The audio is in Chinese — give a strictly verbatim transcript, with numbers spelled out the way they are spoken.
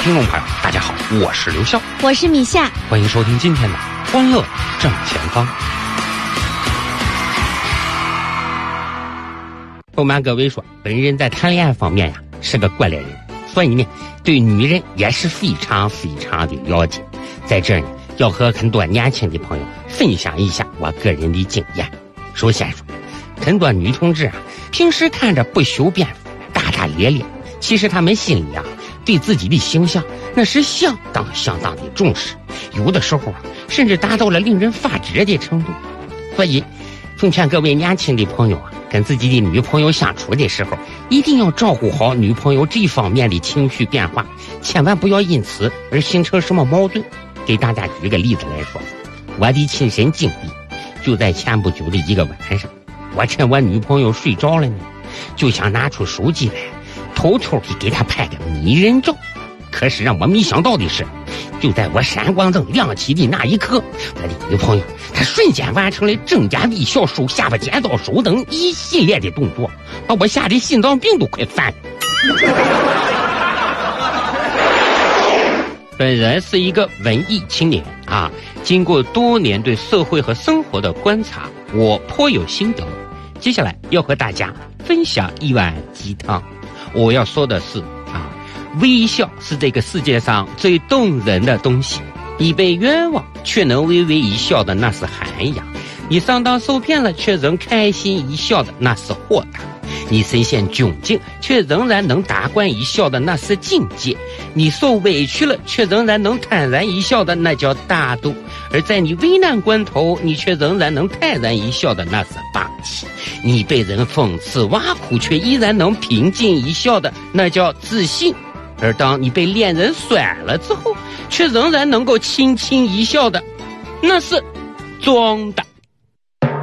听众朋友，大家好，我是刘笑， 我是米夏， 欢迎收听今天的欢乐正前方。不瞒各位说，本人在谈恋爱方面呀是个过来人，所以呢对女人也是非常非常的了解。在这呢要和很多年轻的朋友分享一下我个人的经验。首先说，很多女同志啊平时看着不修边幅，大大咧咧，其实她们心里啊对自己的形象那是相当相当的重视，有的时候啊甚至达到了令人发指的程度。所以奉劝各位年轻的朋友啊，跟自己的女朋友相处的时候，一定要照顾好女朋友这方面的情绪变化，千万不要因此而形成什么矛盾。给大家举个例子来说，我的亲身经历就在前不久的一个晚上，我趁我女朋友睡着了呢，就想拿出手机来偷偷地给她拍个拟人照。可是让我没想到的是，就在我闪光灯亮起的那一刻，我的女朋友她瞬间完成了正肩微笑、手下巴剪刀手等一系列的动作，把我吓得心脏病都快犯了。本人是一个文艺青年啊，经过多年对社会和生活的观察，我颇有心得。接下来要和大家分享一碗鸡汤。我要说的是啊，微笑是这个世界上最动人的东西。你被冤枉却能微微一笑的，那是涵养；你上当受骗了却仍开心一笑的，那是豁达；你身陷窘境却仍然能达观一笑的，那是境界；你受委屈了却仍然能坦然一笑的，那叫大度；而在你危难关头你却仍然能泰然一笑的，那是霸气；你被人讽刺挖苦却依然能平静一笑的，那叫自信；而当你被恋人甩了之后却仍然能够轻轻一笑的，那是装的。